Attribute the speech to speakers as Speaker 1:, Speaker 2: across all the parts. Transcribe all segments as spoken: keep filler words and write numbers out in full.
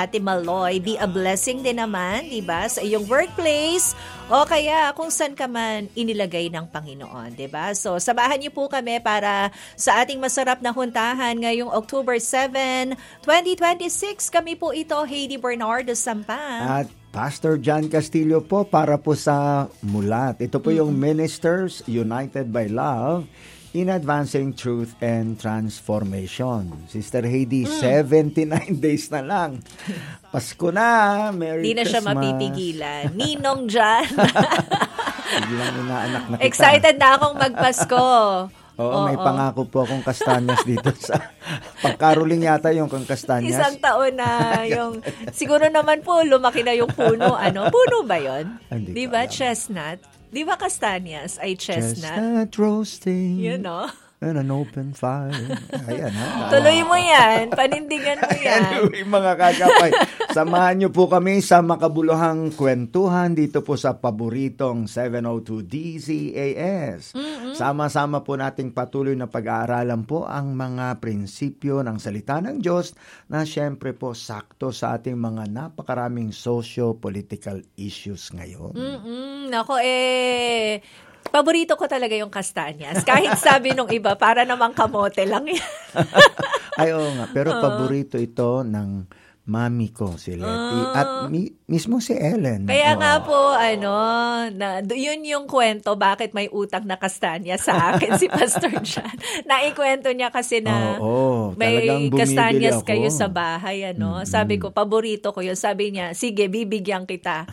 Speaker 1: Ate Maloy. Be a blessing din naman, di ba? Sa iyong workplace o kaya kung saan ka man inilagay ng Panginoon, di ba? So, samahan niyo po kami para sa ating masarap na huntahan ngayong October seventh, twenty twenty-six. Kami po ito, Heidi Bernardo Sampan.
Speaker 2: At Pastor John Castillo po para po sa Mulat. Ito po yung Ministers United by Love in Advancing Truth and Transformation. Sister Heidi, mm. seventy-nine days na lang. Pasko na. Merry
Speaker 1: Di na
Speaker 2: Christmas.
Speaker 1: Siya mapipigilan. Ninong dyan.
Speaker 2: Biglang inaanak na kita.
Speaker 1: Excited na akong magpasko.
Speaker 2: Oo,
Speaker 1: Oo,
Speaker 2: may pangako po akong kastanyas dito sa pangkaroling yata yung kang kastanyas.
Speaker 1: Isang taon na yung, siguro naman po, lumaki na yung puno. Ano? Puno ba yun? Di ba? Chestnut? Di ba kastanyas ay chestnut?
Speaker 2: Chestnut roasting.
Speaker 1: You know?
Speaker 2: And an open fire. Ayan, ha?
Speaker 1: Tuloy mo yan. Panindigan mo yan.
Speaker 2: Anyway, mga kagapay, samahan niyo po kami sa makabuluhang kwentuhan dito po sa paboritong seven oh two D Z A S. Mm-hmm. Sama-sama po nating patuloy na pag-aaralan po ang mga prinsipyo ng salita ng Diyos na syempre po sakto sa ating mga napakaraming socio-political issues ngayon.
Speaker 1: Mm-mm. Nako eh... Paborito ko talaga yung kastanyas. Kahit sabi nung iba, para namang kamote lang yan.
Speaker 2: Ay, oo nga. Pero uh, paborito ito ng mami ko, si Letty. Uh, At mi- mismo si Ellen.
Speaker 1: Kaya
Speaker 2: oh.
Speaker 1: nga po, ano, na, yun yung kwento, bakit may utang na kastanyas sa akin si Pastor John. Naikwento niya kasi na
Speaker 2: oh, oh,
Speaker 1: may kastanyas kayo sa bahay. Ano? Mm-hmm. Sabi ko, paborito ko yun. Sabi niya, sige, bibigyan kita.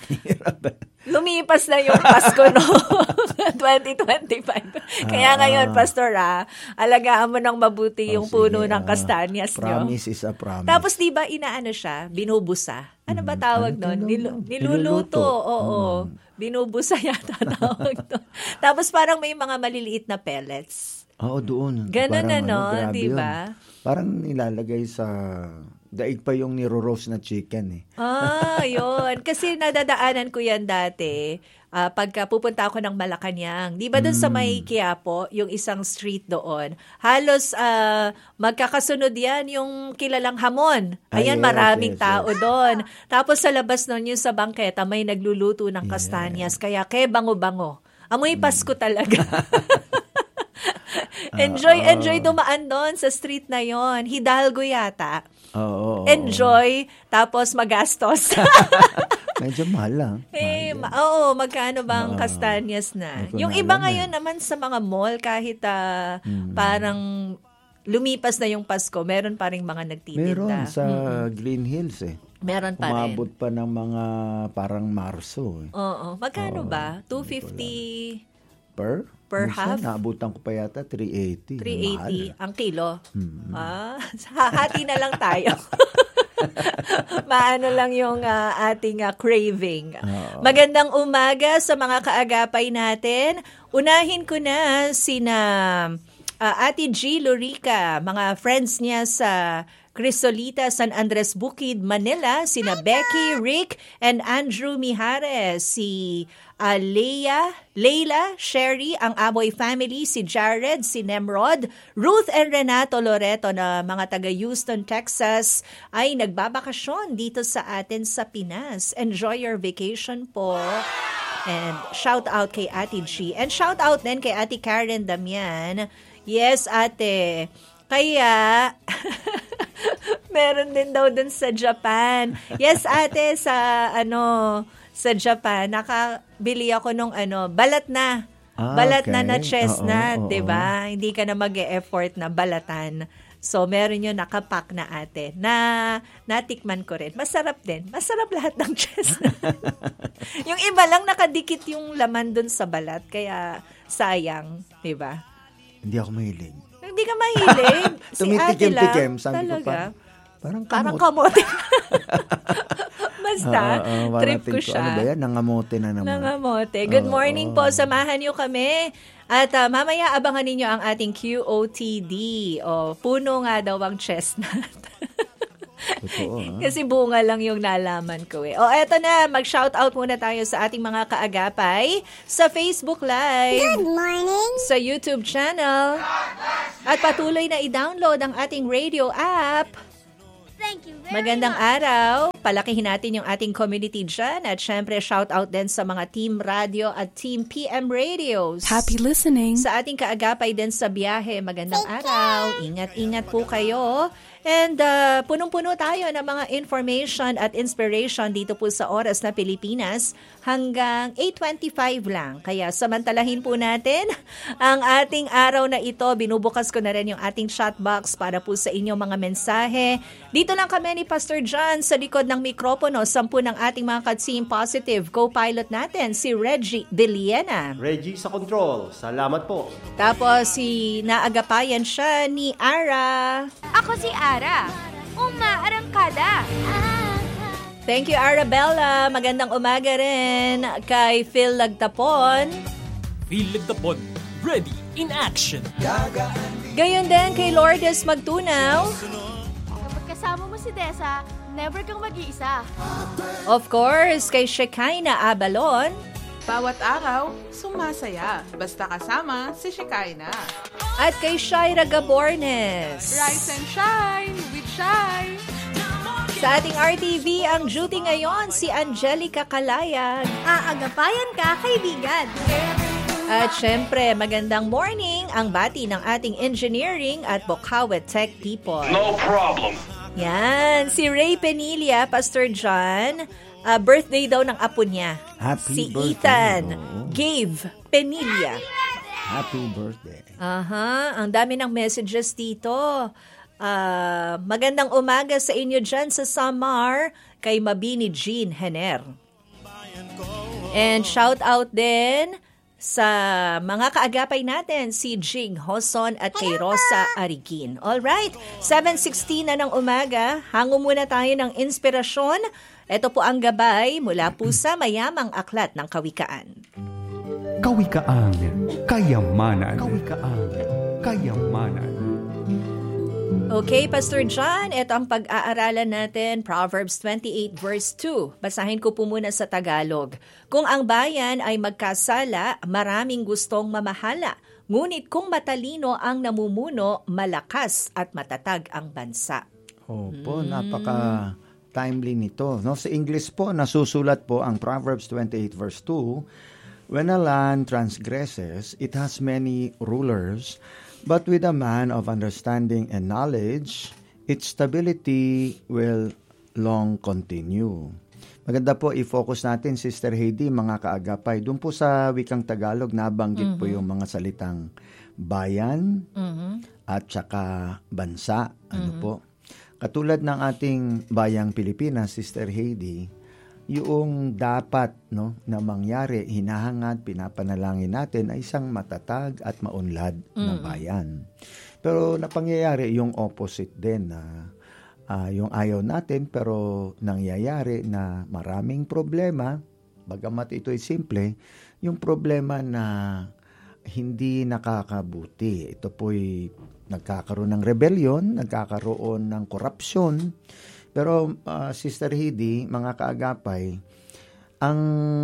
Speaker 1: Lumipas na yung Pasko no twenty twenty-five. Kaya ngayon, Pastor, ah, alagaan mo ng mabuti yung oh, puno sige, ng kastanyas
Speaker 2: uh,
Speaker 1: nyo.
Speaker 2: Promise is a promise.
Speaker 1: Tapos diba, inaano siya, binubusa. Ano ba tawag doon? Nil- niluluto. Oo. Hmm. Binubusa yata tawag doon. Tapos parang may mga maliliit na pellets.
Speaker 2: Oo, doon.
Speaker 1: Ganun na, no? Diba?
Speaker 2: Yun. Parang nilalagay sa... daig pa yung niro-roast na chicken eh.
Speaker 1: Ah, yun. Kasi nadadaanan ko yan dati. Uh, pagka pupunta ako ng Malacanang. Di ba doon mm. sa may Quiapo, yung isang street doon, halos uh, magkakasunod yan yung kilalang hamon. Ayan, ah, yes, maraming yes, tao yes. doon. Tapos sa labas nun, yung sa bangketa, may nagluluto ng kastanyas. Yeah. Kaya ke bango-bango. Amoy Pasko talaga. enjoy, uh, uh, enjoy dumaan doon sa street na yon. Hidalgo yata.
Speaker 2: Oh, oh,
Speaker 1: enjoy, oh. Tapos magastos.
Speaker 2: Medyo mahal lang.
Speaker 1: Eh, ma- oo, magkano bang uh, kastanyas na? Yung iba ngayon eh. naman sa mga mall, kahit uh, hmm. parang lumipas na yung Pasko, meron pa rin mga nagtitinda.
Speaker 2: Meron sa
Speaker 1: mm-hmm.
Speaker 2: Green Hills eh.
Speaker 1: Meron pa rin.
Speaker 2: Umabot pa ng mga parang Marso eh.
Speaker 1: Oo. Magkano oh, ba? two fifty
Speaker 2: per?
Speaker 1: Per
Speaker 2: Minsan,
Speaker 1: half?
Speaker 2: naabutan ko pa yata three eighty.
Speaker 1: three eighty
Speaker 2: Mahal.
Speaker 1: ang kilo.
Speaker 2: Hmm.
Speaker 1: Ah, hati na lang tayo. Maano lang yung uh, ating uh, craving. Oh. Magandang umaga sa mga kaagapay natin. Unahin ko na sina uh, Ate G. Lorica, mga friends niya sa Crisolita, San Andres Bukid, Manila, sina Becky, Rick, and Andrew Mijares, si uh, Leia, Leila, Sherry, ang Amoy family, si Jared, si Nemrod, Ruth and Renato Loreto na mga taga Houston, Texas, ay nagbabakasyon dito sa atin sa Pinas. Enjoy your vacation po. And shout out kay Ate G. And shout out din kay Ate Karen Damian. Yes, ate. Kaya... meron din daw dun sa Japan. Yes, ate, sa ano, sa Japan, nakabili ako nung ano, balat na. Ah, balat okay. na na chestnut, 'di ba? Hindi ka na mag-e-effort na balatan. So, meron yun nakapack na ate. Na natikman ko rin. Masarap din. Masarap lahat ng chestnut. Yung iba lang nakadikit yung laman dun sa balat. Kaya sayang, 'di ba?
Speaker 2: Hindi ako mahilig.
Speaker 1: Hindi ka mahilig. Si ate lang.
Speaker 2: Tumitikim-tikim. Sabi
Speaker 1: talaga.
Speaker 2: ko pa, parang kamote.
Speaker 1: Parang kamote. Basta,
Speaker 2: uh, uh,
Speaker 1: trip ko siya.
Speaker 2: Ano ba yan? Nangamote na naman.
Speaker 1: Nangamote. Good morning uh, uh. po. Samahan niyo kami. At uh, mamaya abangan ninyo ang ating Q O T D. O, puno nga daw ang chestnut.
Speaker 2: Totoo, ha?
Speaker 1: Kasi bunga lang yung nalaman ko eh. O, eto na. Mag-shoutout muna tayo sa ating mga kaagapay sa Facebook Live.
Speaker 3: Good morning.
Speaker 1: Sa YouTube channel. At patuloy na i-download ang ating radio app.
Speaker 3: Thank you very
Speaker 1: Magandang
Speaker 3: much.
Speaker 1: araw. Palakihin natin yung ating community dyan. At syempre, shout out din sa mga Team Radio at Team P M Radios.
Speaker 4: Happy listening.
Speaker 1: Sa ating kaagapay din sa biyahe. Magandang araw. Ingat-ingat po kayo. And uh, punong-puno tayo ng mga information at inspiration dito po sa Oras na Pilipinas hanggang eight twenty-five lang. Kaya samantalahin po natin ang ating araw na ito. Binubukas ko na rin yung ating chat box para po sa inyong mga mensahe. Dito lang kami ni Pastor John sa likod ng mikropono. Sampu ng ating mga Katsim Positive co-pilot natin, si Reggie Villena.
Speaker 5: Reggie sa control. Salamat po.
Speaker 1: Tapos si naagapayan siya ni Ara.
Speaker 3: Ako si Ara. Umaarangkada.
Speaker 1: Thank you, Arabella. Magandang umaga rin kay Phil Lagtapon.
Speaker 6: Phil Lagtapon, ready in action.
Speaker 1: Gayon din kay Lourdes Magtunaw.
Speaker 3: Kapag kasama mo si Desa, never kang mag-iisa.
Speaker 1: Of course, kay Shekinah Abalon.
Speaker 7: Bawat araw, sumasaya. Basta kasama si Shekinah.
Speaker 1: At kay Shaira Gabornes.
Speaker 7: Rise and shine with Shine.
Speaker 1: Sa ating R T V, ang duty ngayon si Angelica Kalayag.
Speaker 3: Aagapayan ka, kaibigan.
Speaker 1: At syempre, magandang morning ang bati ng ating engineering at Bocaue Tech people.
Speaker 8: No problem.
Speaker 1: Yan, si Ray Penilla, Pastor John, uh, birthday daw ng apo niya.
Speaker 2: Happy
Speaker 1: si
Speaker 2: birthday,
Speaker 1: Ethan
Speaker 2: oh.
Speaker 1: Gabe Penilla.
Speaker 2: Happy birthday.
Speaker 1: Aha, ang dami ng messages dito. Uh, magandang umaga sa inyo dyan sa Samar kay Mabini Jean Hener. And shout out din sa mga kaagapay natin, si Jing Hoson at kay Rosa Arigin. Alright, seven sixteen na ng umaga. Hango muna tayo ng inspirasyon. Ito po ang gabay mula po sa mayamang aklat ng kawikaan.
Speaker 9: Kawikaan, kayamanan. Kawikaan, kayamanan.
Speaker 1: Okay, Pastor John, ito ang pag-aaralan natin, Proverbs twenty-eight verse two. Basahin ko po muna sa Tagalog. Kung ang bayan ay magkasala, maraming gustong mamahala. Ngunit kung matalino ang namumuno, malakas at matatag ang bansa.
Speaker 2: Opo, mm. napaka-timely nito. No? Sa English po, nasusulat po ang Proverbs twenty-eight verse two, when a land transgresses, it has many rulers, but with a man of understanding and knowledge, its stability will long continue. Maganda po i-focus natin, Sister Heidi, mga kaagapay. Doon po sa wikang Tagalog, nabanggit mm-hmm. po yung mga salitang bayan mm-hmm. at saka bansa. Ano mm-hmm. po? Katulad ng ating bayang Pilipinas, Sister Heidi, yung dapat no na mangyari, hinahangad, pinapanalangin natin ay isang matatag at maunlad mm. na bayan. Pero napangyayari yung opposite din na uh, yung ayaw natin pero nangyayari na maraming problema, bagamat ito ay simple, yung problema na hindi nakakabuti. Ito po'y nagkakaroon ng rebellion, nagkakaroon ng korupsyon. Pero uh, Sister Heidi, mga kaagapay, ang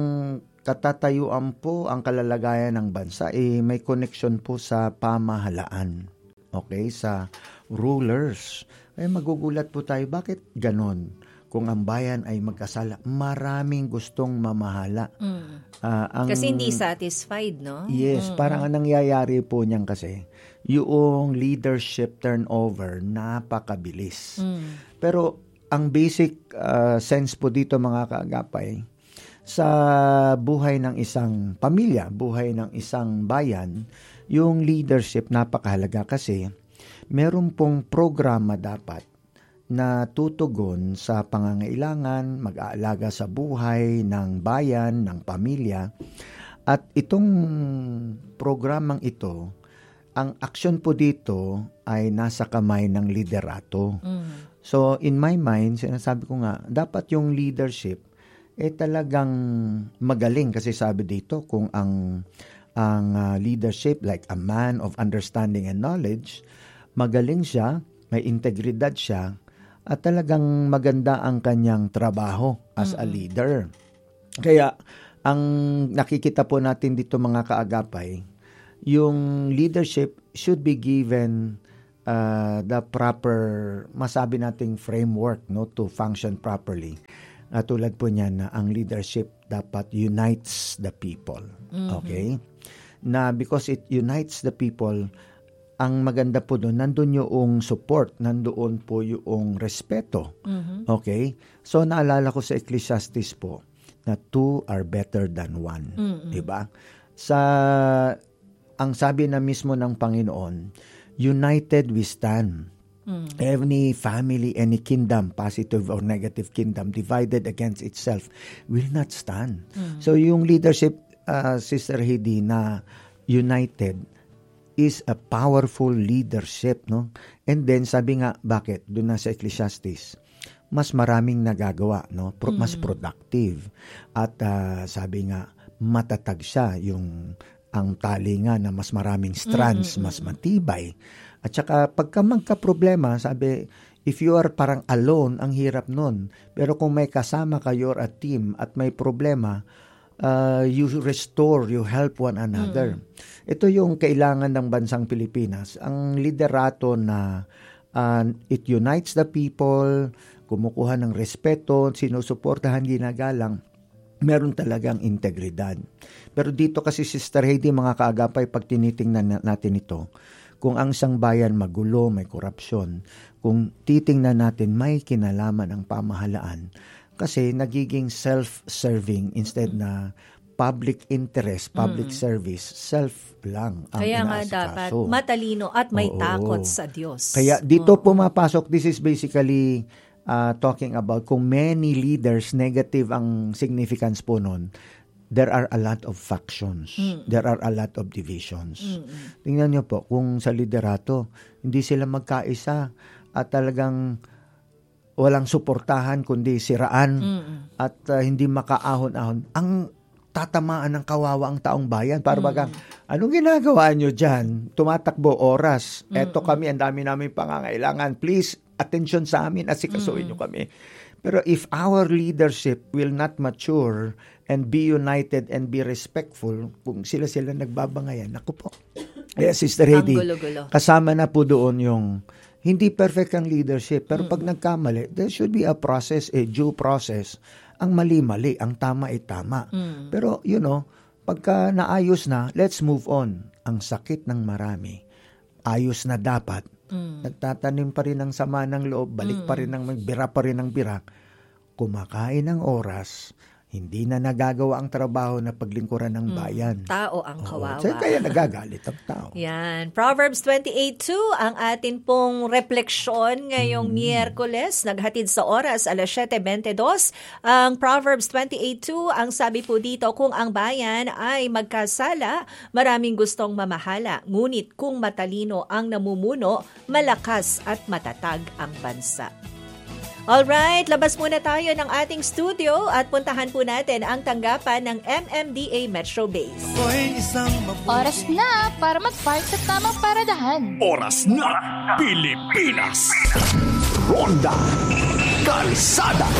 Speaker 2: katatayuan po, ang kalalagayan ng bansa, eh, may connection po sa pamahalaan. Okay? Sa rulers. Ay magugulat po tayo, bakit ganon? Kung ang bayan ay magkasala, maraming gustong mamahala.
Speaker 1: Mm.
Speaker 2: Uh, ang,
Speaker 1: kasi hindi satisfied, no?
Speaker 2: Yes, mm. parang ang nangyayari po niyan kasi, yung leadership turnover, napakabilis. Mm. Pero ang basic uh, sense po dito, mga kaagapay, sa buhay ng isang pamilya, buhay ng isang bayan, yung leadership napakahalaga kasi meron pong programa dapat na tutugon sa pangangailangan, mag-aalaga sa buhay ng bayan, ng pamilya. At itong programang ito, ang aksyon po dito ay nasa kamay ng liderato. Mm. So, in my mind, sinasabi ko nga, dapat yung leadership, eh talagang magaling. Kasi sabi dito, kung ang, ang uh, leadership, like a man of understanding and knowledge, magaling siya, may integridad siya, at talagang maganda ang kanyang trabaho as mm-hmm. a leader. Kaya, ang nakikita po natin dito, mga kaagapay, yung leadership should be given uh, the proper, masabi nating framework, no, to function properly. Uh, tulad po niyan na ang leadership dapat unites the people. Mm-hmm. Okay? Na because it unites the people, ang maganda po doon, nandun yung support, nandoon po yung respeto. Mm-hmm. Okay? So, naalala ko sa Ecclesiastes po, na two are better than one. Mm-hmm. Diba? Sa, ang sabi na mismo ng Panginoon, united we stand. Mm. Any family, any kingdom, positive or negative kingdom, divided against itself, will not stand. Mm. So yung leadership, uh, Sister Heidi, na united is a powerful leadership, no? And then sabi nga, bakit? Doon na sa Ecclesiastes, mas maraming nagagawa, no? Pro- mm. Mas productive. At uh, sabi nga, matatag siya, yung ang tali nga na mas maraming strands, mm-hmm. mas matibay. At saka pagka magka-problema, sabi, if you are parang alone, ang hirap nun. Pero kung may kasama kayo or a team at may problema, uh, you restore, you help one another. Mm. Ito yung kailangan ng bansang Pilipinas. Ang liderato na uh, it unites the people, kumukuha ng respeto, sinusuportahan, ginagalang, meron talagang integridad. Pero dito kasi, Sister Heidi, mga kaagapay, pag tinitingnan natin ito, kung ang isang bayan magulo, may korupsyon, kung titingnan natin may kinalaman ang pamahalaan, kasi nagiging self-serving instead na public interest, public mm. service, self lang ang
Speaker 1: kaya nga
Speaker 2: inaasikaso.
Speaker 1: dapat matalino at may Oo. takot sa Diyos.
Speaker 2: Kaya dito
Speaker 1: Oo.
Speaker 2: pumapasok, this is basically uh, talking about kung many leaders, negative ang significance po nun, there are a lot of factions. Mm. There are a lot of divisions. Mm-mm. Tingnan niyo po, kung sa liderato, hindi sila magkaisa at talagang walang suportahan kundi siraan Mm-mm. at uh, hindi makaahon-ahon. Ang tatamaan ng kawawa ang taong bayan. Para bagang, anong ginagawa nyo dyan? Tumatakbo oras. Mm-mm. Eto kami, ang dami namin pangangailangan. Please, attention sa amin, asikasuhin nyo kami. Pero if our leadership will not mature and be united and be respectful, kung sila-sila nagbabangayan, naku po. Kaya Sister Heidi, kasama na po doon yung hindi perfect ang leadership, pero pag nagkamali, there should be a process, a due process. Ang mali-mali, ang tama ay tama. Mm. Pero, you know, pagka naayos na, let's move on. Ang sakit ng marami, ayos na dapat. Mm. Nagtatanim pa rin ng sama ng loob, balik mm. pa rin ng bira pa rin ng bira, kumakain ng oras, hindi na nagagawa ang trabaho na paglingkuran ng bayan.
Speaker 1: Mm. Tao ang kawawa.
Speaker 2: Oo, kaya nagagalit ang tao.
Speaker 1: Yan. Proverbs twenty-eight two, ang atin pong refleksyon ngayong mm. Miyerkules, naghatid sa oras, alas siyete twenty-two. Ang Proverbs twenty-eight two, ang sabi po dito, kung ang bayan ay magkasala, maraming gustong mamahala. Ngunit kung matalino ang namumuno, malakas at matatag ang bansa. Alright, labas muna tayo ng ating studio at puntahan po natin ang tanggapan ng M M D A Metro Base.
Speaker 3: Oras na para mag-park sa tamang paradahan.
Speaker 6: Oras na, Pilipinas! Ronda Kalsada!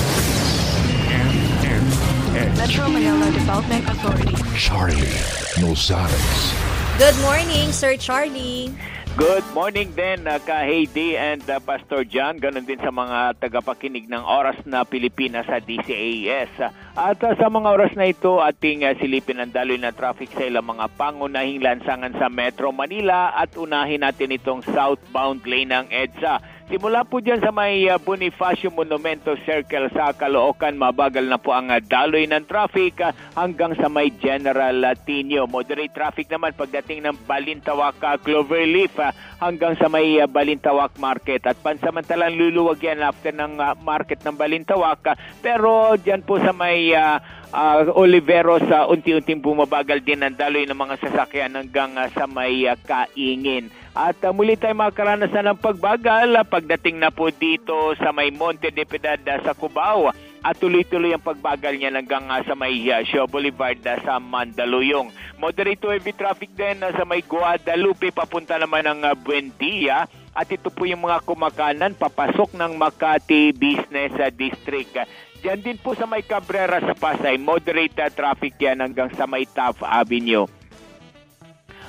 Speaker 9: M M S
Speaker 3: Metro Manila Development Authority.
Speaker 9: Charlie Nozares.
Speaker 1: Good morning, Sir Charlie.
Speaker 4: Good morning din, uh, ka Heidi and uh, Pastor John. Ganon din sa mga tagapakinig ng Oras na Pilipinas sa D C A S. At uh, sa mga oras na ito, ating uh, silipin ang daloy na traffic sa ilang mga pangunahing lansangan sa Metro Manila at unahin natin itong southbound lane ng EDSA. Simula po dyan sa may uh, Bonifacio Monumento Circle sa Caloocan, mabagal na po ang uh, daloy ng traffic uh, hanggang sa may General Latinio. Moderate traffic naman pagdating ng Balintawak uh, Cloverleaf uh, hanggang sa may uh, Balintawak Market. At pansamantalang luluwag yan after ng uh, market ng Balintawak. Uh, pero dyan po sa may uh, uh, Oliveros, uh, unti-unting bumabagal din ang daloy ng mga sasakyan hanggang uh, sa may uh, Kaingin. At uh, muli tayo makaranasan ng pagbagal uh, pagdating na po dito sa may Monte de Piedad uh, sa Cubao. At tuloy-tuloy ang pagbagal niya hanggang uh, sa may uh, Shaw Boulevard uh, sa Mandaluyong. Moderate to heavy traffic din uh, sa may Guadalupe papunta naman ng uh, Buendia. At ito po yung mga kumakanan papasok ng Makati Business uh, District. Uh, Diyan din po sa may Cabrera sa Pasay, moderate uh, traffic yan hanggang sa may Taft Avenue.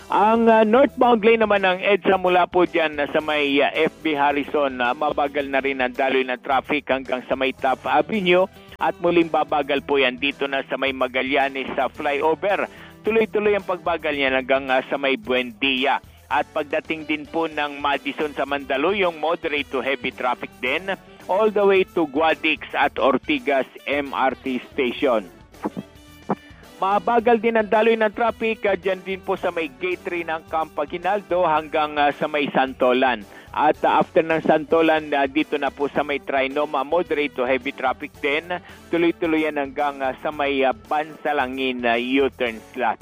Speaker 4: Ang uh, northbound lane naman ng EDSA mula po dyan uh, sa may uh, F B Harrison, uh, mabagal na rin ang daloy ng traffic hanggang sa may Taft Avenue at muling babagal po yan dito na sa may Magallanes sa flyover. Tuloy-tuloy ang pagbagal niya hanggang uh, sa may Buendia. At pagdating din po ng Madison sa Mandaluyong, moderate to heavy traffic din all the way to Guadix at Ortigas M R T Station. Mabagal din ang daloy ng traffic uh, dyan din po sa may Gate three ng Camp Aguinaldo hanggang uh, sa may Santolan. At uh, after ng Santolan, uh, dito na po sa may Trinoma, moderate to heavy traffic din. Tuloy-tuloy yan hanggang uh, sa may uh, Bansalangin uh, U-turn slot.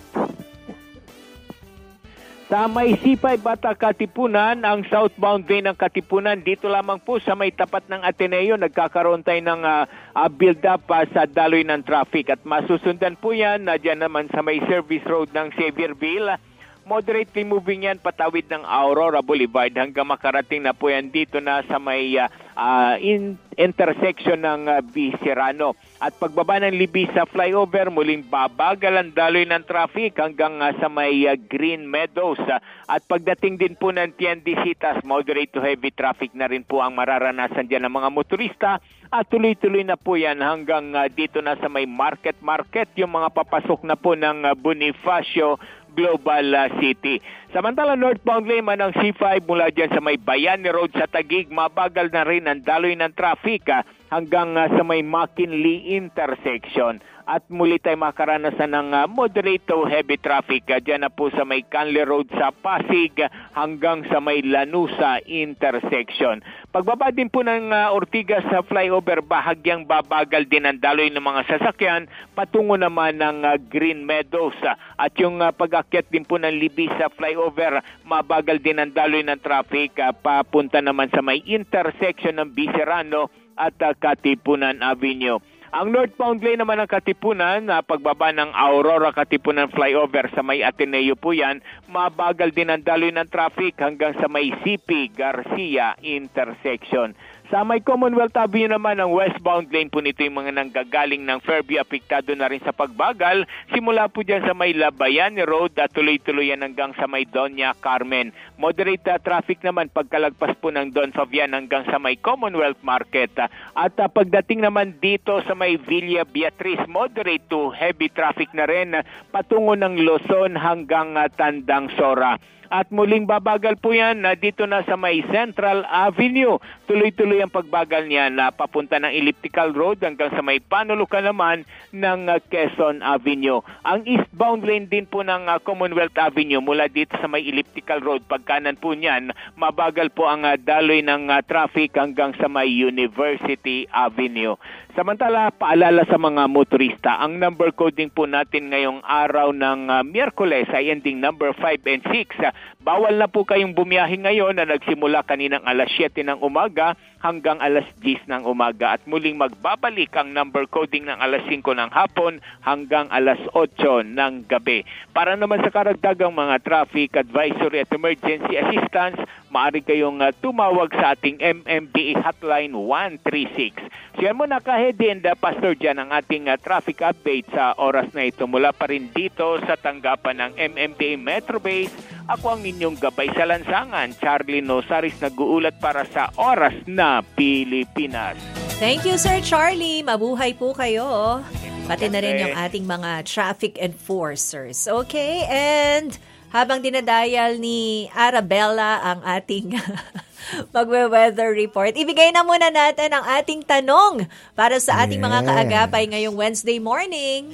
Speaker 4: Sa may C five Bata Katipunan, ang southbound lane ng Katipunan, dito lamang po sa may tapat ng Ateneo, nagkakaroon tayo ng uh, uh, build-up uh, sa daloy ng traffic. At masusundan po yan, uh, dyan naman sa may service road ng Xavierville. Moderately moving yan patawid ng Aurora Boulevard hanggang makarating na po yan dito na sa may uh, uh, in, intersection ng uh, B. Serrano. At pagbaba ng Libis sa flyover, muling babagal ang daloy ng traffic hanggang uh, sa may uh, Green Meadows. Uh, at pagdating din po ng T N D Citas, moderate to heavy traffic na rin po ang mararanasan dyan ng mga motorista. At tuloy-tuloy na po yan hanggang uh, dito na sa may Market Market, yung mga papasok na po ng uh, Bonifacio Global uh, City. Samantala, northbound lane man ng C five mula dyan sa may Bayani Road sa Taguig, mabagal na rin ang daloy ng traffic uh, hanggang uh, sa may McKinley intersection. At muli tayo makaranasan ng uh, moderate to heavy traffic uh, dyan na po sa may Canle Road sa Pasig uh, hanggang sa may Lanusa intersection. Pagbaba din po ng uh, Ortigas sa flyover, bahagyang babagal din ang daloy ng mga sasakyan patungo naman ng uh, Green Meadows. Uh, at yung uh, pag-akyat din po ng Libis sa flyover, mabagal din ang daloy ng traffic uh, papunta naman sa may intersection ng B. Serrano at uh, Katipunan Avenue. Ang northbound lane naman ng Katipunan, na pagbaba ng Aurora Katipunan flyover sa may Ateneo po yan, mabagal din ang daloy ng traffic hanggang sa may C P Garcia intersection. Sa may Commonwealth Avenue naman, ang westbound lane po nito yung mga nanggagaling ng Fairview, apektado na rin sa pagbagal. Simula po dyan sa may Labayani Road at tuloy-tuloy yan hanggang sa may Doña Carmen. Moderate uh, traffic naman pagkalagpas po ng Don Fabian hanggang sa may Commonwealth Market. At uh, pagdating naman dito sa may Villa Beatriz, moderate to heavy traffic na rin uh, patungo ng Luzon hanggang uh, Tandang Sora. At muling babagal po yan na dito na sa may Central Avenue. Tuloy-tuloy ang pagbagal niya na papunta ng Elliptical Road hanggang sa may Panulukan naman ng uh, Quezon Avenue. Ang eastbound lane din po ng uh, Commonwealth Avenue mula dito sa may Elliptical Road, pagkanan po niyan, mabagal po ang uh, daloy ng uh, traffic hanggang sa may University Avenue. Samantala, paalala sa mga motorista, ang number coding po natin ngayong araw ng uh, Miyerkules ay ending number five and six. Bawal na po kayong bumiyahe ngayon na nagsimula kaninang alas siyete ng umaga hanggang alas diyes ng umaga. At muling magbabalik ang number coding ng alas singko ng hapon hanggang alas otso ng gabi. Para naman sa karagdagang mga traffic advisory at emergency assistance, maaari kayong uh, tumawag sa ating M M D A hotline one three six. So yan muna ka-Hedy and uh, Pastor Jan ang ating uh, traffic update sa oras na ito mula pa rin dito sa tanggapan ng M M D A Metro Base. Ako ang inyong gabay sa lansangan, Charlie Nosaris, nag-uulat para sa Oras na Pilipinas.
Speaker 1: Thank you, Sir Charlie. Mabuhay po kayo. Pati na rin yung ating mga traffic enforcers. Okay? And habang dinadayal ni Arabella ang ating magwe-weather report, ibigay na muna natin ang ating tanong para sa ating yes. mga kaagapay ngayong Wednesday morning.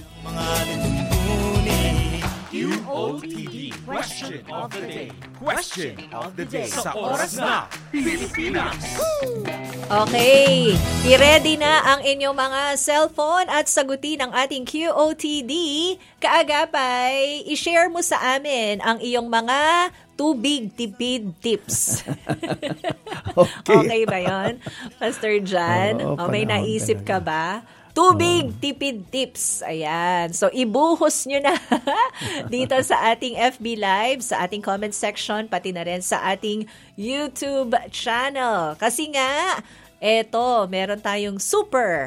Speaker 6: U O T D Question of the Day. Question of the Day sa Oras na Pilipinas.
Speaker 1: Okay, i-ready na ang inyong mga cellphone at sagutin ang ating Q O T D. Kaagapay, i-share mo sa amin ang iyong mga tubig tipid tips.
Speaker 2: Okay.
Speaker 1: Okay ba yun, Pastor Jan?
Speaker 2: Oo,
Speaker 1: o may
Speaker 2: panahon
Speaker 1: naisip
Speaker 2: talaga.
Speaker 1: ka ba? Tubig tipid tips. Ayan. So, ibuhos nyo na dito sa ating F B Live, sa ating comment section, pati na rin sa ating YouTube channel. Kasi nga, eto, meron tayong super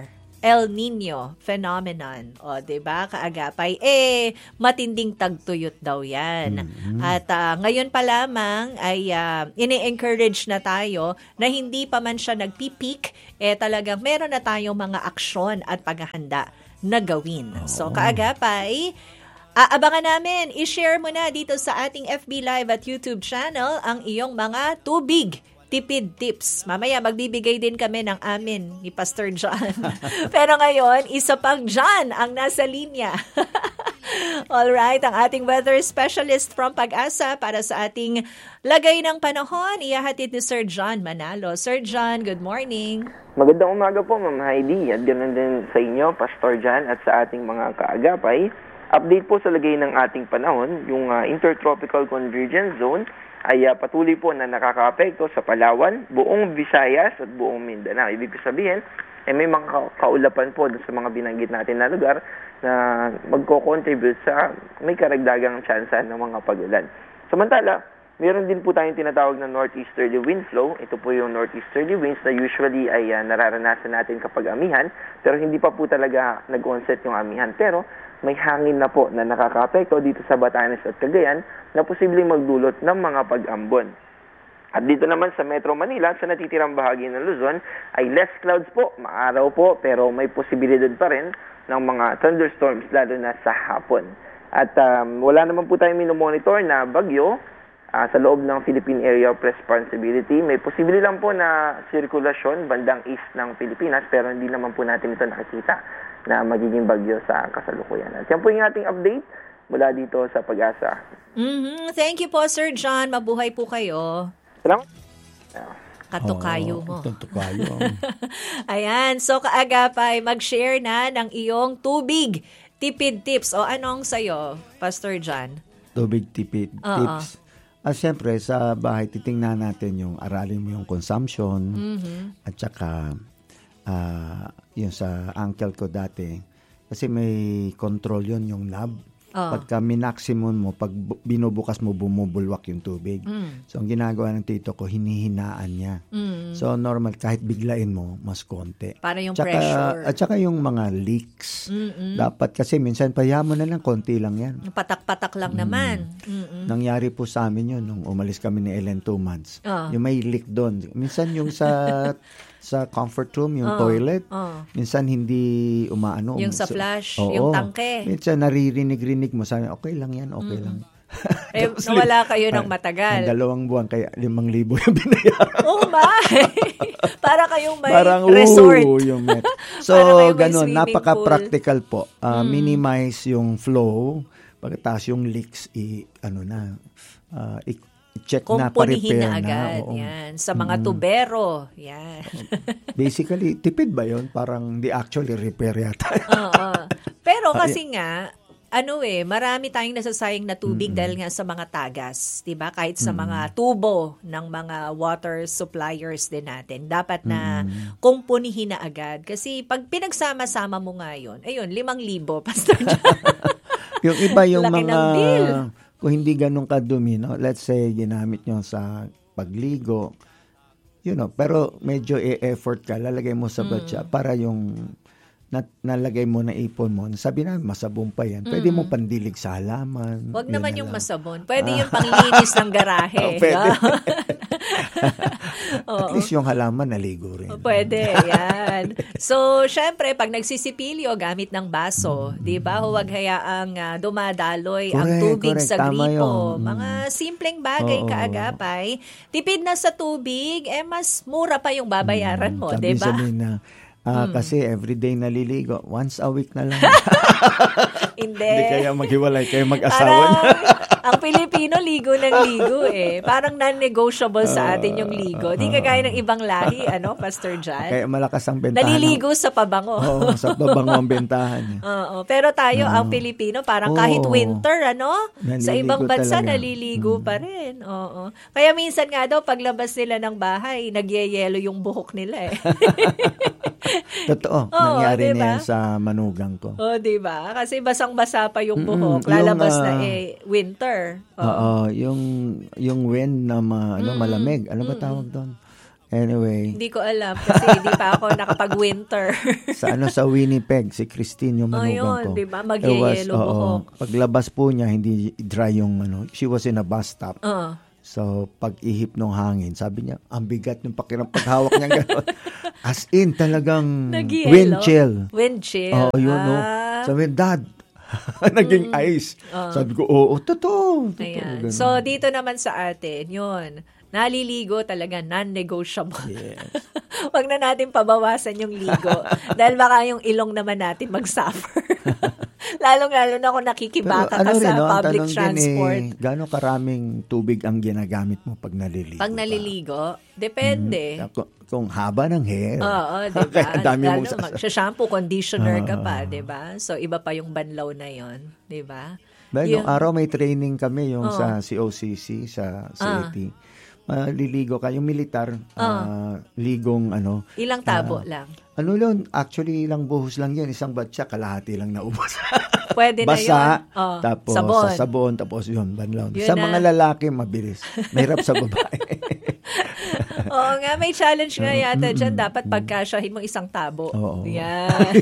Speaker 1: El Nino phenomenon. O, diba, kaagapay? Eh, matinding tagtuyot daw yan. Mm-hmm. At uh, ngayon pa lamang ay uh, ini-encourage na tayo na hindi pa man siya nagpipeak, eh talagang meron na tayong mga aksyon at paghahanda na gawin. Oh. So, kaagapay, aabangan namin, i-share mo na dito sa ating F B Live at YouTube channel ang iyong mga tubig tipid tips. Mamaya magbibigay din kami ng amin ni Pastor John. Pero ngayon, isa pang John ang nasa linya. Alright, ang ating weather specialist from Pag-asa para sa ating lagay ng panahon, ihahatid ni Sir John Manalo. Sir John, good morning.
Speaker 8: Magandang umaga po, Ma'am Heidi. At ganoon din sa inyo, Pastor John, at sa ating mga kaagapay. Update po sa lagay ng ating panahon, yung uh, Intertropical Convergence Zone ay uh, patuloy po na nakakaapekto sa Palawan, buong Visayas at buong Mindanao. Ibig sabihin, eh, may mga ka- kaulapan po sa mga binanggit natin na lugar na magko-contribute sa may karagdagang tsansa ng mga pag-ulan. Samantala, meron din po tayong tinatawag na northeasterly wind flow. Ito po yung northeasterly winds na usually ay uh, nararanasan natin kapag amihan, pero hindi pa po talaga nag-onset yung amihan. Pero may hangin na po na nakakaapekto dito sa Batanes at Cagayan na posibleng magdulot ng mga pag-ambon. At dito naman sa Metro Manila, sa natitirang bahagi ng Luzon, ay less clouds po, maaraw po, pero may posibilidad pa rin ng mga thunderstorms lalo na sa hapon. At um, wala naman po tayong minomonitor na bagyo uh, sa loob ng Philippine Area of Responsibility. May posibilidad lang po na sirkulasyon bandang east ng Pilipinas, pero hindi naman po natin ito nakikita na magiging bagyo sa kasalukuyan. At yan po yung ating update mula dito sa Pag-asa.
Speaker 1: Mm-hmm. Thank you po, Sir John. Mabuhay po kayo.
Speaker 8: Salamat.
Speaker 1: Katukayo mo.
Speaker 2: Oh, katukayo.
Speaker 1: Ayan. So, kaagapay, mag-share na ng iyong tubig tipid tips. O anong sa'yo, Pastor John?
Speaker 2: Tubig tipid
Speaker 1: Uh-oh.
Speaker 2: tips. Ah, siyempre, sa bahay, titingnan natin yung aralin mo yung consumption
Speaker 1: Mm-hmm.
Speaker 2: at saka uh, yung sa uncle ko dati. Kasi may control yun, yung knob.
Speaker 1: Oh.
Speaker 2: Pagka minaksimum mo, pag bu- binubukas mo, bumubulwak yung tubig.
Speaker 1: Mm.
Speaker 2: So, ang ginagawa ng tito ko, hinihinaan niya.
Speaker 1: Mm.
Speaker 2: So, normal, kahit biglain mo, mas konti.
Speaker 1: Para yung
Speaker 2: tsaka,
Speaker 1: pressure.
Speaker 2: At saka yung mga leaks.
Speaker 1: Mm-mm.
Speaker 2: Dapat kasi minsan, paya mo na lang, konti lang yan.
Speaker 1: Patak-patak lang
Speaker 2: Mm.
Speaker 1: naman. Mm-mm.
Speaker 2: Nangyari po sa amin yun nung umalis kami ni Ellen two months.
Speaker 1: Oh.
Speaker 2: Yung may leak doon. Minsan yung sa sa comfort room, yung
Speaker 1: Oh.
Speaker 2: toilet,
Speaker 1: Oh.
Speaker 2: minsan hindi umaano.
Speaker 1: Yung sa
Speaker 2: So-
Speaker 1: flash,
Speaker 2: Oo.
Speaker 1: yung tangke.
Speaker 2: Minsan naririnig-rinig mo, sabi, okay lang yan, okay lang.
Speaker 1: Eh,
Speaker 2: Tapos,
Speaker 1: nawala kayo ng
Speaker 2: ah,
Speaker 1: matagal.
Speaker 2: Ang dalawang buwan, kaya limang libo yung binayaran.
Speaker 1: Oh my! Para kayong may
Speaker 2: Parang,
Speaker 1: resort.
Speaker 2: oo, yung met. So,
Speaker 1: Para kayong may
Speaker 2: ganun,
Speaker 1: swimming
Speaker 2: napaka-practical po. Uh,
Speaker 1: Mm.
Speaker 2: Minimize yung flow, pagkatapos yung leaks, i, ano na, uh, i- i-check na,
Speaker 1: Kumpunihin
Speaker 2: pa-repair
Speaker 1: na agad.
Speaker 2: Oo.
Speaker 1: Yan. Sa mga
Speaker 2: Mm.
Speaker 1: tubero. Yan.
Speaker 2: Basically, tipid ba yun? Parang di actually repair yata.
Speaker 1: Oo. Pero kasi nga, ano eh, marami tayong nasasayang na tubig
Speaker 2: Mm-mm.
Speaker 1: dahil nga sa mga tagas, 'di ba? Kahit sa
Speaker 2: Mm-mm.
Speaker 1: mga tubo ng mga water suppliers din natin. Dapat na
Speaker 2: Mm-mm.
Speaker 1: kumpunihin na agad kasi pag pinagsama-sama mo nga 'yon, ayun, limang libo Pastor John.
Speaker 2: Yung iba yung
Speaker 1: Laki
Speaker 2: mga,
Speaker 1: ng bill.
Speaker 2: kung hindi ganun kadumi, no? Let's say, ginamit nyo sa pagligo, you know, pero medyo e-effort ka, lalagay mo sa batya
Speaker 1: Mm.
Speaker 2: para yung na, nalagay mo na ipon mo, sabi na, masabong pa yan. Pwede
Speaker 1: Mm.
Speaker 2: mo pandilig sa halaman.
Speaker 1: Huwag
Speaker 2: yun
Speaker 1: naman
Speaker 2: na
Speaker 1: yung
Speaker 2: lang.
Speaker 1: masabon. Pwede yung panglinis ng garahe.
Speaker 2: Oh, pwede.
Speaker 1: Oo.
Speaker 2: At least yung halaman, naligo rin.
Speaker 1: Pwede, yan. So, syempre, pag nagsisipilyo, gamit ng baso, di ba? Huwag hayaang uh, dumadaloy ang
Speaker 2: Correct,
Speaker 1: tubig
Speaker 2: correct.
Speaker 1: sa
Speaker 2: Tama
Speaker 1: gripo.
Speaker 2: yun. Mm.
Speaker 1: Mga simpleng bagay,
Speaker 2: Oo.
Speaker 1: kaagapay. Tipid na sa tubig, eh mas mura pa yung babayaran mo,
Speaker 2: Sabi-
Speaker 1: di ba?
Speaker 2: sabihin na, ah, kasi everyday naliligo, once a week na lang.
Speaker 1: Hindi.
Speaker 2: Hindi kaya maghiwalay, kayo mag-asawa
Speaker 1: Parang,
Speaker 2: na.
Speaker 1: ang Pilipino ligo ng ligo eh. Parang non-negotiable sa atin yung ligo. Di kagaya ng ibang lahi, ano, Pastor John?
Speaker 2: Kaya malakas ang bentahan.
Speaker 1: Naliligo sa pabango.
Speaker 2: Oo, sa babango ang bentahan.
Speaker 1: Oo. Pero tayo, ang Pilipino, parang kahit
Speaker 2: Oo.
Speaker 1: winter, ano? Sa
Speaker 2: Naliligo
Speaker 1: ibang bansa,
Speaker 2: talaga.
Speaker 1: naliligo pa rin. Oo. Kaya minsan nga daw, paglabas nila ng bahay, nagyeyelo yung buhok nila eh.
Speaker 2: Totoo,
Speaker 1: Oo,
Speaker 2: nangyari
Speaker 1: diba?
Speaker 2: na yan sa manugang ko.
Speaker 1: O, di ba? Kasi basang-basa pa yung
Speaker 2: Mm-mm.
Speaker 1: buhok. Lalabas
Speaker 2: Yung,
Speaker 1: na
Speaker 2: ah,
Speaker 1: eh, winter. Oo.
Speaker 2: Oo, yung yung wind na ma, ano,
Speaker 1: Mm-mm.
Speaker 2: malamig. Ano ba
Speaker 1: Mm-mm.
Speaker 2: tawag doon? Anyway.
Speaker 1: Hindi ko alam kasi hindi pa ako nakapag-winter.
Speaker 2: sa ano sa Winnipeg, si Christine yung manugang
Speaker 1: oh, yun,
Speaker 2: ko.
Speaker 1: diba? Mag-yellow buhok.
Speaker 2: Paglabas po niya, hindi dry yung ano. She was in a bus stop.
Speaker 1: Uh.
Speaker 2: So, pag-ihip ng hangin, sabi niya, ang bigat ng pakiram paghawak niya gano'n. As in, talagang wind chill.
Speaker 1: Wind chill.
Speaker 2: Oo, oh, yun,
Speaker 1: ah.
Speaker 2: no. Sabi, Dad, naging mm. ice. Uh. Sabi ko, oo, totoo. totoo
Speaker 1: Ayan. So, dito naman sa atin, yun. Naliligo talaga, non-negotiable. Yes. Wag na natin pabawasan yung ligo. Dahil baka yung ilong naman natin mag-suffer. Lalong-lalo na kung nakikibaka
Speaker 2: ano
Speaker 1: ka
Speaker 2: rin,
Speaker 1: sa
Speaker 2: no?
Speaker 1: public
Speaker 2: Tanong
Speaker 1: transport.
Speaker 2: Din, eh, gano'ng karaming tubig ang ginagamit mo pag naliligo?
Speaker 1: Pag naliligo? Depende.
Speaker 2: Mm-hmm. Kung, kung haba ng hair.
Speaker 1: Oo, diba?
Speaker 2: Dami mong
Speaker 1: sas- mag-shampoo, conditioner ka pa, diba? So, iba pa yung banlaw na yon, diba?
Speaker 2: Dahil yung araw may training kami yung
Speaker 1: oh.
Speaker 2: sa C O C C, sa C A T.
Speaker 1: Ah.
Speaker 2: Maliligo ka. Yung militar, uh,
Speaker 1: uh,
Speaker 2: ligong ano.
Speaker 1: Ilang tabo uh, lang?
Speaker 2: Ano yun? Actually, ilang buhos lang yun. Isang batya, kalahati lang naubos.
Speaker 1: Pwede
Speaker 2: Basa,
Speaker 1: na yun. Oh,
Speaker 2: tapos
Speaker 1: sabon.
Speaker 2: sa sabon, tapos yun, banlaw.
Speaker 1: Yun
Speaker 2: sa
Speaker 1: na.
Speaker 2: mga lalaki, mabilis. Mahirap sa babae.
Speaker 1: Oo nga, may challenge nga yata dyan. Dapat pagkasyahin mo isang tabo.
Speaker 2: Oo.
Speaker 1: Yan.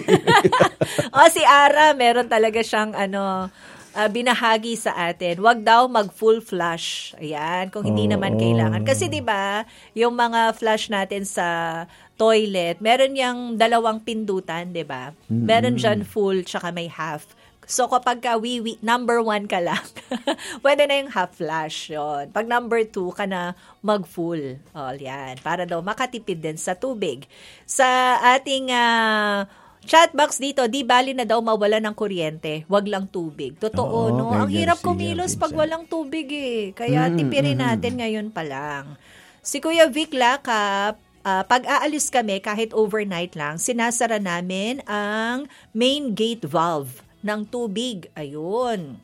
Speaker 1: O, si Ara, meron talaga siyang ano... Uh, binahagi sa atin, wag daw mag-full flush. Ayan, kung hindi oh, naman kailangan. Kasi 'di ba, yung mga flush natin sa toilet, meron yang dalawang pindutan, 'di ba? Mm-hmm. Meron diyan full tsaka may half. So kapag ka wiwi, number one ka lang, pwede na yung half flush yun. Pag number two ka na mag-full. Oh, yan. Para daw makatipid din sa tubig. Sa ating uh, chatbox dito, di bali na daw mawala ng kuryente, wag lang tubig. Totoo,
Speaker 2: Oo,
Speaker 1: no? Ang hirap kumilos pag walang tubig eh. Kaya mm, tipirin mm, natin ngayon pa lang. Si Kuya Vic Lakap, uh, pag aalis kami, kahit overnight lang, sinasara namin ang main gate valve ng tubig. Ayun.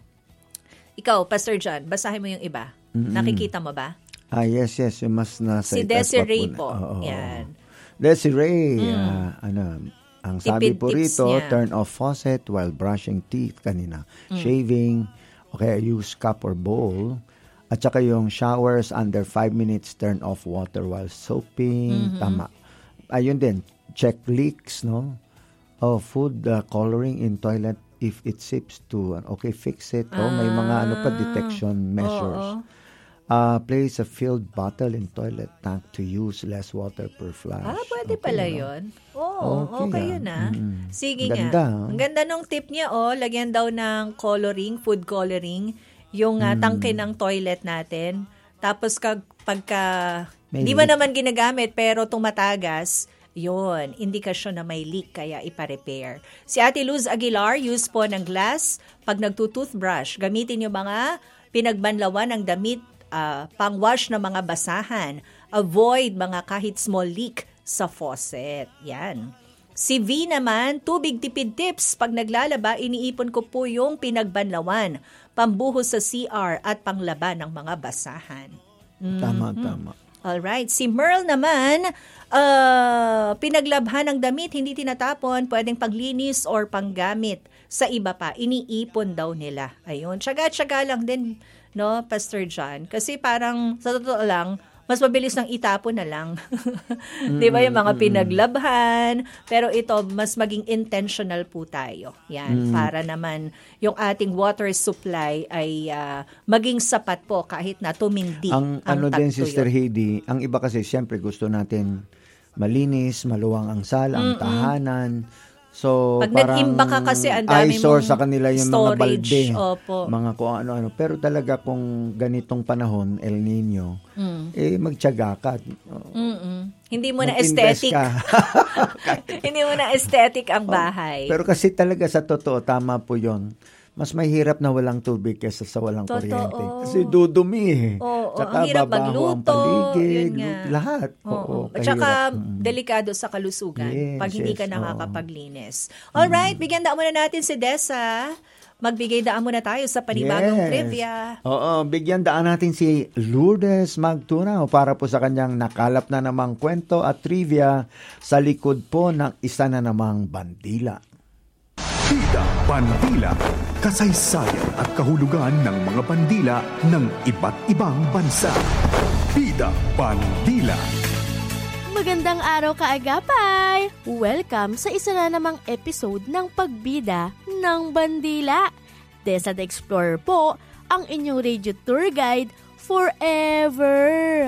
Speaker 1: Ikaw, Pastor John, basahin mo yung iba. Mm-hmm. Nakikita mo ba?
Speaker 2: Ah, yes, yes. Yung mas nasa
Speaker 1: si Desiree po.
Speaker 2: po.
Speaker 1: Yan.
Speaker 2: Desiree,
Speaker 1: mm.
Speaker 2: uh, ano... Ang sabi
Speaker 1: Tipid
Speaker 2: po rito,
Speaker 1: niya.
Speaker 2: turn off faucet while brushing teeth kanina.
Speaker 1: Mm.
Speaker 2: Shaving, okay, use cup or bowl. At saka yung showers under five minutes, turn off water while soaping. Mm-hmm. Tama. Ayun din, check leaks, no? Oh, food uh, coloring in toilet if it seeps to, okay, fix it. Oh, ah. May mga ano pa, detection measures. Oh. Uh, place a filled bottle in toilet tank to use less water per flush.
Speaker 1: Ah, pwede
Speaker 2: okay,
Speaker 1: pala
Speaker 2: no?
Speaker 1: yun. Oo, okay, okay yun ah.
Speaker 2: Mm-hmm.
Speaker 1: Sige
Speaker 2: Ganda,
Speaker 1: nga. Ang ganda nung tip niya, oh. Lagyan daw ng coloring, food coloring, yung uh,
Speaker 2: mm.
Speaker 1: tangke ng toilet natin. Tapos kag, pagka, hindi mo naman ginagamit, pero tumatagas, yun, indikasyon na may leak, kaya ipa-repair. Si Ate Luz Aguilar, use po ng glass. Pag nagtutoothbrush, gamitin yung mga pinagbanlawan ng damit, Uh, pang-wash ng mga basahan. Avoid mga kahit small leak sa faucet. Yan. Si V naman, tubig tipid tips. Pag naglalaba, iniipon ko po yung pinagbanlawan, pambuhos sa C R at panglaban ng mga basahan. Mm-hmm.
Speaker 2: Tama, tama.
Speaker 1: Alright. Si Merle naman, uh, pinaglabhan ng damit, hindi tinatapon, pwedeng paglinis or panggamit sa iba pa. Iniipon daw nila. Ayun. Tsaga-tsaga lang din, no, Pastor John? Kasi parang, sa totoo lang, mas mabilis nang itapon na lang. Di ba yung mga pinaglabhan? Pero ito, mas maging intentional po tayo. Yan, mm. para naman yung ating water supply ay uh, maging sapat po kahit na tumindi
Speaker 2: ang,
Speaker 1: ang
Speaker 2: ano din,
Speaker 1: tagtuyot.
Speaker 2: Sister Heidi, ang iba kasi, siyempre gusto natin malinis, maluwang ang sala, ang
Speaker 1: Mm-mm.
Speaker 2: tahanan. So,
Speaker 1: pag
Speaker 2: parang
Speaker 1: nag-imba ka kasi, ang dami
Speaker 2: eyesore
Speaker 1: mong
Speaker 2: sa kanila yung
Speaker 1: storage.
Speaker 2: mga balde.
Speaker 1: Opo.
Speaker 2: Mga kung ano-ano. Pero talaga kung ganitong panahon, El Nino,
Speaker 1: mm.
Speaker 2: eh magtiyaga ka.
Speaker 1: Mm-mm. Hindi mo na
Speaker 2: Mag-invest
Speaker 1: aesthetic.
Speaker 2: ka.
Speaker 1: Hindi mo na aesthetic ang bahay.
Speaker 2: Oh, pero kasi talaga sa totoo, tama po yon. Mas mahirap na walang tubig kaysa sa walang
Speaker 1: Totoo.
Speaker 2: kuryente. Kasi dudumi eh.
Speaker 1: Oo,
Speaker 2: Tsaka
Speaker 1: ang hirap
Speaker 2: babaho
Speaker 1: magluto.
Speaker 2: ang paligid,
Speaker 1: Yun nga.
Speaker 2: lahat.
Speaker 1: Oo.
Speaker 2: Oo,
Speaker 1: At saka,
Speaker 2: kahirap.
Speaker 1: delikado sa kalusugan
Speaker 2: Yes,
Speaker 1: pag hindi ka
Speaker 2: yes,
Speaker 1: nakakapaglinis. Alright, mm. bigyan daan muna natin si Dessa. Magbigay daan muna tayo sa panibagong
Speaker 2: Yes.
Speaker 1: trivia.
Speaker 2: Oo, bigyan daan natin si Lourdes Magtunaw para po sa kanyang nakalap na namang kwento at trivia sa likod po ng isa na namang bandila.
Speaker 9: Bida Bandila, kasaysayan at kahulugan ng mga bandila ng iba't ibang bansa. Bida Bandila.
Speaker 10: Magandang araw kaagapay! Welcome sa isa na namang episode ng Pagbida ng Bandila. Desa the Explorer po, ang inyong radio tour guide forever.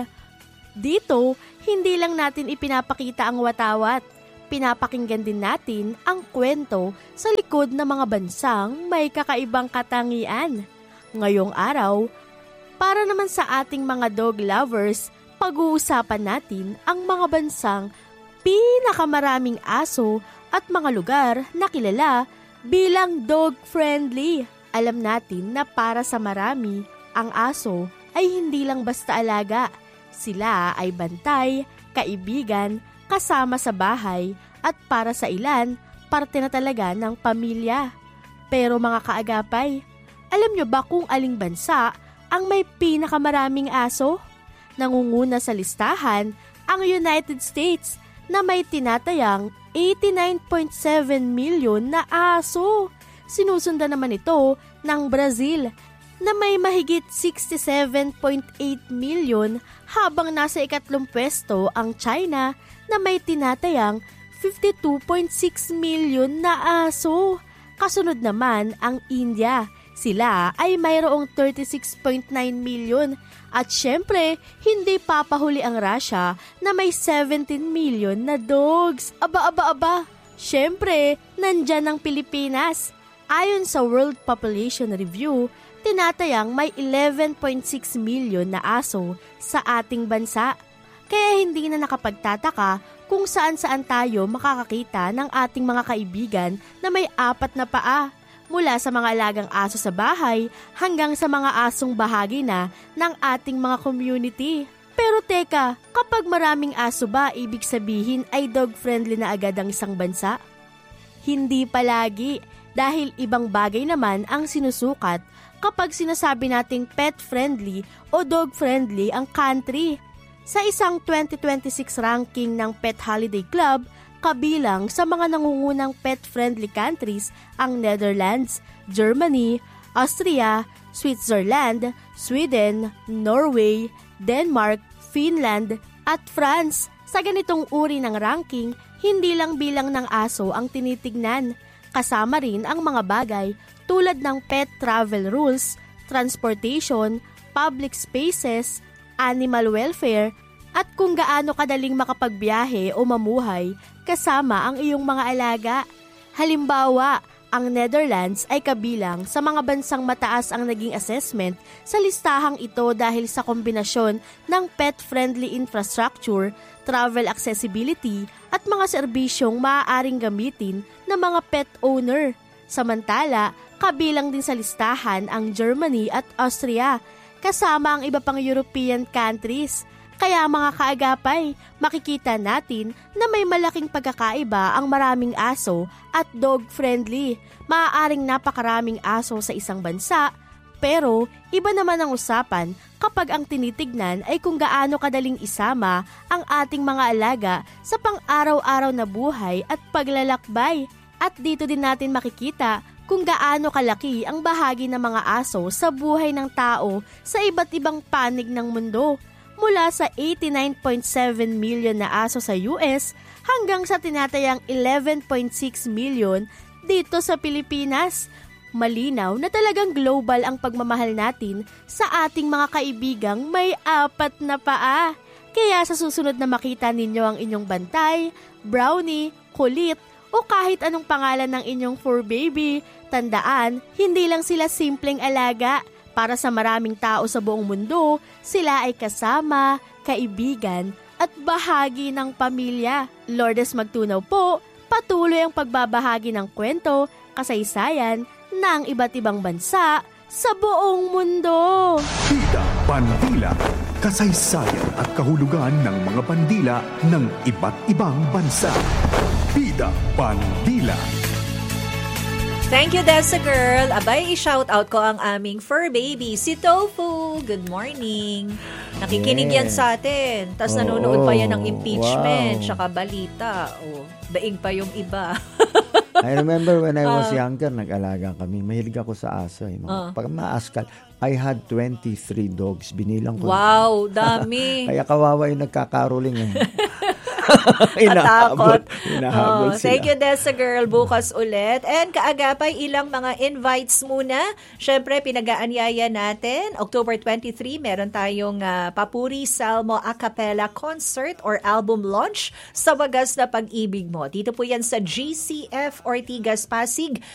Speaker 10: Dito, hindi lang natin ipinapakita ang watawat. Pinapakinggan din natin ang kwento sa likod ng mga bansang may kakaibang katangian. Ngayong araw, para naman sa ating mga dog lovers, pag-uusapan natin ang mga bansang pinakamaraming aso at mga lugar na kilala bilang dog-friendly. Alam natin na para sa marami, ang aso ay hindi lang basta alaga. Sila ay bantay, kaibigan, kasama sa bahay at para sa ilan, parte na talaga ng pamilya. Pero mga kaagapay, alam nyo ba kung aling bansa ang may pinakamaraming aso? Nangunguna sa listahan ang United States na may tinatayang eighty-nine point seven milyon na aso. Sinusundan naman ito ng Brazil na may mahigit sixty-seven point eight milyon habang nasa ikatlong pwesto ang China na may tinatayang fifty-two point six milyon na aso. Kasunod naman ang India. Sila ay mayroong thirty-six point nine milyon. At syempre, hindi papahuli ang Russia na may seventeen milyon na dogs. Aba, aba, aba. Syempre, nandyan ang Pilipinas. Ayon sa World Population Review, tinatayang may eleven point six milyon na aso sa ating bansa. Kaya hindi na nakapagtataka kung saan-saan tayo makakakita ng ating mga kaibigan na may apat na paa. Mula sa mga alagang aso sa bahay hanggang sa mga asong bahagi na ng ating mga community. Pero teka, kapag maraming aso ba, ibig sabihin ay dog-friendly na agad ang isang bansa? Hindi palagi, dahil ibang bagay naman ang sinusukat kapag sinasabi nating pet-friendly o dog-friendly ang country. Sa isang twenty twenty-six ranking ng Pet Holiday Club, kabilang sa mga nangungunang pet-friendly countries ang Netherlands, Germany, Austria, Switzerland, Sweden, Norway, Denmark, Finland, at France. Sa ganitong uri ng ranking, hindi lang bilang ng aso ang tinitignan. Kasama rin ang mga bagay tulad ng pet travel rules, transportation, public spaces, animal welfare, at kung gaano kadaling makapagbiyahe o mamuhay kasama ang iyong mga alaga. Halimbawa, ang Netherlands ay kabilang sa mga bansang mataas ang naging assessment sa listahang ito dahil sa kombinasyon ng pet-friendly infrastructure, travel accessibility at mga serbisyong maaaring gamitin ng mga pet owner. Samantala, kabilang din sa listahan ang Germany at Austria, kasama ang iba pang European countries. Kaya mga kaagapay, makikita natin na may malaking pagkakaiba ang maraming aso at dog-friendly. Maaaring napakaraming aso sa isang bansa, pero iba naman ang usapan kapag ang tinitignan ay kung gaano kadaling isama ang ating mga alaga sa pang-araw-araw na buhay at paglalakbay. At dito din natin makikita kung gaano kalaki ang bahagi ng mga aso sa buhay ng tao sa iba't ibang panig ng mundo. Mula sa eighty-nine point seven milyon na aso sa U S hanggang sa tinatayang eleven point six milyon dito sa Pilipinas. Malinaw na talagang global ang pagmamahal natin sa ating mga kaibigang may apat na paa. Kaya sa susunod na makita ninyo ang inyong bantay, brownie, kulit o kahit anong pangalan ng inyong fur baby, tandaan, hindi lang sila simpleng alaga. Para sa maraming tao sa buong mundo, sila ay kasama, kaibigan, at bahagi ng pamilya. Lourdes Magtunaw po, patuloy ang pagbabahagi ng kwento, kasaysayan, ng iba't ibang bansa sa buong mundo.
Speaker 9: Bida Bandila, kasaysayan at kahulugan ng mga bandila ng iba't ibang bansa. Bida Bandila.
Speaker 1: Thank you, Dessa Girl. Abay, i-shout out ko ang aming fur baby, si Tofu. Good morning. Nakikinig
Speaker 2: Yeah.
Speaker 1: yan sa atin. Tapos
Speaker 2: Oo,
Speaker 1: nanonood pa yan ng impeachment,
Speaker 2: wow.
Speaker 1: tsaka balita. Oh, daing pa yung iba.
Speaker 2: I remember when I was
Speaker 1: Uh,
Speaker 2: younger, nag-alaga kami. Mahilig ako sa aso. Eh.
Speaker 1: Uh.
Speaker 2: Pag maaskal, I had twenty-three dogs. Binilang ko.
Speaker 1: Wow, dami.
Speaker 2: Kaya kawawa yung nagkakaroling eh.
Speaker 1: Atakot.
Speaker 2: Hinahabol
Speaker 1: Oh,
Speaker 2: sila.
Speaker 1: thank you, Desa Girl. Bukas ulit. And kaagapay, ilang mga invites muna. Siyempre, pinag-aanyaya natin. October twenty-three, meron tayong uh, Papuri Salmo a cappella concert or album launch sa Wagas na Pag-ibig Mo. Dito po yan sa G C F Ortigas Pasig.